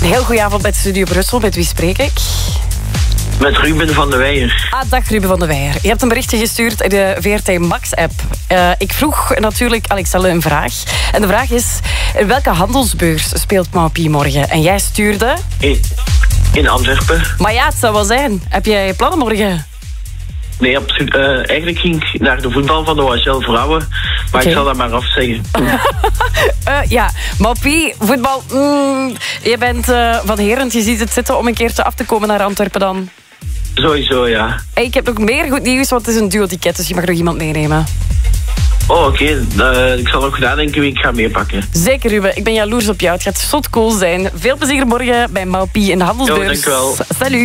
heel goeie avond met Studio Brussel. Met wie spreek ik? Met Ruben van de Weijer. Dag Ruben van de Weijer. Je hebt een berichtje gestuurd in de VRT Max-app. Ik vroeg natuurlijk Alexelle een vraag. En de vraag is, in welke handelsbeurs speelt Maupie morgen? En jij stuurde... In Antwerpen. Maar ja, het zou wel zijn. Heb jij plannen morgen? Nee, absoluut. Eigenlijk ging ik naar de voetbal van de OHL Vrouwen. Maar ik zal dat maar afzeggen. Ja, Maupie, voetbal... je bent van Herent, je ziet het zitten om een keertje af te komen naar Antwerpen dan. Sowieso, ja. Hey, ik heb nog meer goed nieuws, want het is een duo-ticket, dus je mag nog iemand meenemen. Oh, oké. Ik zal ook nadenken wie ik ga meepakken. Zeker, Ruben. Ik ben jaloers op jou. Het gaat zot cool zijn. Veel plezier morgen bij Maupie in de handelsbeurs. Jo, dankjewel. Salut.